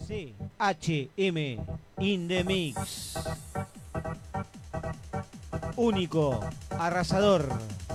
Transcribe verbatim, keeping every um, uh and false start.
C H M in the mix. Único, arrasador.